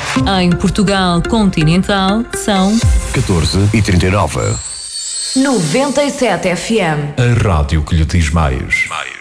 Em Portugal continental são 14h39. 97 FM. A rádio que lhe diz mais.